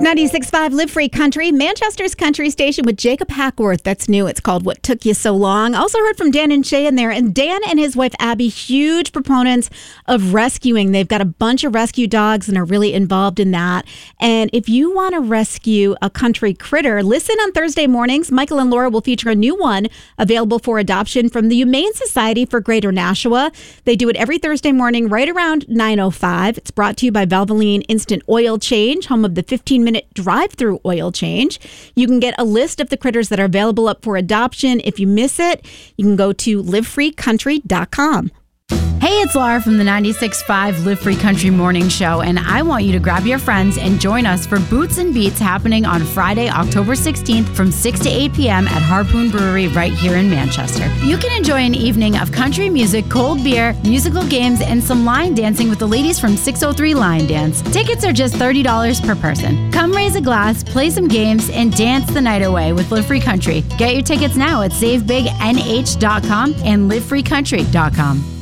96.5 Live Free Country, Manchester's country station with Jacob Hackworth. That's new. It's called What Took You So Long. Also heard from Dan and Shay in there. And Dan and his wife, Abby, huge proponents of rescuing. They've got a bunch of rescue dogs and are really involved in that. And if you want to rescue a country critter, listen on Thursday mornings. Michael and Laura will feature a new one available for adoption from the Humane Society for Greater Nashua. They do it every Thursday morning right around 9:05. It's brought to you by Valvoline Instant Oil Change, home of the 15-minute drive-through oil change. You can get a list of the critters that are available up for adoption. If you miss it, you can go to livefreecountry.com. Hey, it's Laura from the 96.5 Live Free Country Morning Show, and I want you to grab your friends and join us for Boots and Beats happening on Friday, October 16th from 6 to 8 p.m. at Harpoon Brewery right here in Manchester. You can enjoy an evening of country music, cold beer, musical games, and some line dancing with the ladies from 603 Line Dance. Tickets are just $30 per person. Come raise a glass, play some games, and dance the night away with Live Free Country. Get your tickets now at SaveBigNH.com and LiveFreeCountry.com.